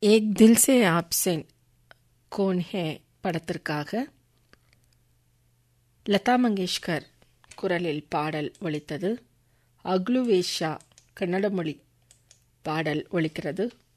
ஏக் தில் சே ஆப்சென் கோன் ஹே படத்திற்காக லதா மங்கேஷ்கர் குரலில் பாடல் ஒலித்தது. அக்லுவேஷா கன்னட மொழி பாடல் ஒலிக்கிறது.